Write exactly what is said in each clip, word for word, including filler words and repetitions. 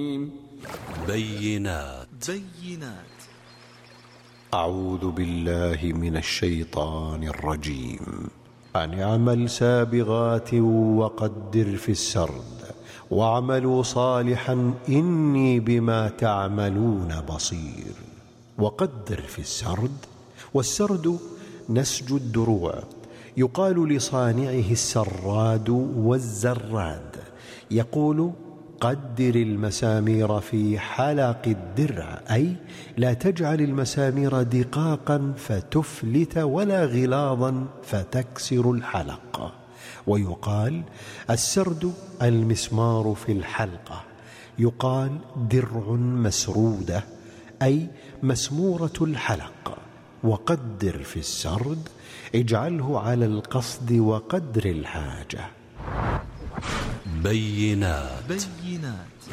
بينات بينات أعوذ بالله من الشيطان الرجيم. أن اعمل سابغات وقدر في السرد واعملوا صالحا إني بما تعملون بصير. وقدر في السرد، والسرد نسج الدروع، يقال لصانعه السراد والزراد. يقول قدر المسامير في حلق الدرع، أي لا تجعل المسامير دقاقا فتفلت ولا غلاظا فتكسر الحلق. ويقال السرد المسمار في الحلقة. يقال درع مسرودة، أي مسمورة الحلق. وقدر في السرد اجعله على القصد وقدر الحاجة. بينات بينات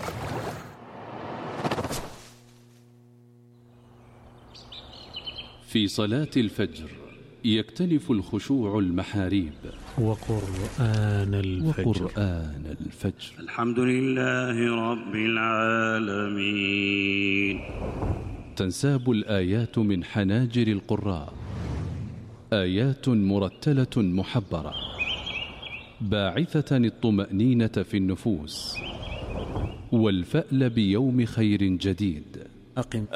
في صلاة الفجر يكتنف الخشوع المحاريب. وقرآن الفجر, وقرآن الفجر. الحمد لله رب العالمين. تنساب الآيات من حناجر القراء، آيات مرتلة محبرة باعثة الطمأنينة في النفوس والفأل بيوم خير جديد. أقم